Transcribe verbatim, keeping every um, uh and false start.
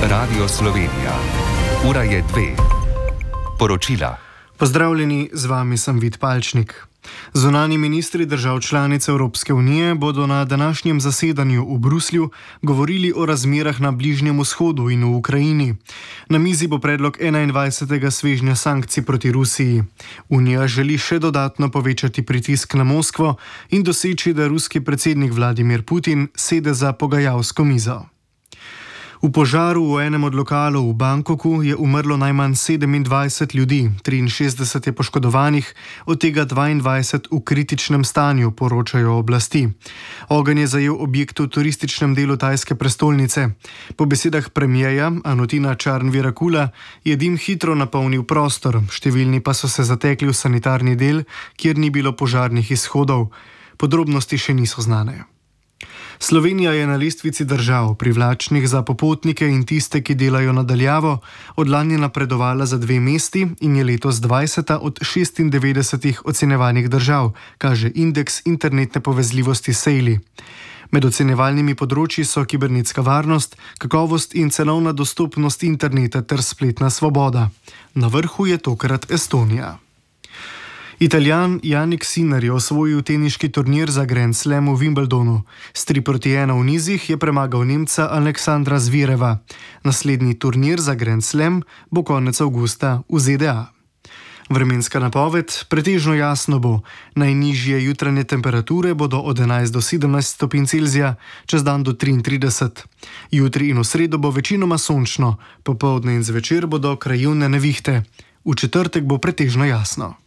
Radio Slovenija. Ura je dve. Poročila. Pozdravljeni, z vami sem Vid Palčnik. Zunanji ministri držav članic Evropske unije bodo na današnjem zasedanju v Bruslju govorili o razmerah na Bližnjem vzhodu in v Ukrajini. Na mizi bo predlog enaindvajsetega svežnja sankcij proti Rusiji. Unija želi še dodatno povečati pritisk na Moskvo in doseči, da ruski predsednik Vladimir Putin sede za pogajalsko mizo. V požaru v enem od lokalov v Bangkoku je umrlo najmanj sedemindvajset ljudi, triinšestdeset je poškodovanih, od tega dvaindvajset v kritičnem stanju, poročajo oblasti. Ogenj je zajel objekt v turističnem delu tajske prestolnice. Po besedah premierja Anutina Charnvirakula je dim hitro napolnil prostor, številni pa so se zatekli v sanitarni del, kjer ni bilo požarnih izhodov. Podrobnosti še niso znane. Slovenija je na lestvici držav, privlačnih za popotnike in tiste, ki delajo nadaljavo, od lani napredovala za dve mesti in je letos dvajseta od šestindevetdesetih ocenjevanih držav, kaže indeks internetne povezljivosti Sejli. Med ocenjevalnimi področji so kibernetska varnost, kakovost in cenovna dostopnost interneta ter spletna svoboda. Na vrhu je tokrat Estonija. Italijan Jannik Sinner je osvojil teniški turnir za Grand Slam v Wimbledonu. S tri proti ena v nizih je premagal Nemca Aleksandra Zvereva. Naslednji turnir za Grand Slam bo konec avgusta v Z D A. Vremenska napoved: pretežno jasno bo. Najnižje jutranje temperature bodo od enajst do sedemnajst stopinj Celzija, čez dan do triintrideset. Jutri in v sredo bo večinoma sončno, popoldne in zvečer bodo krajevne nevihte. V četrtek bo pretežno jasno.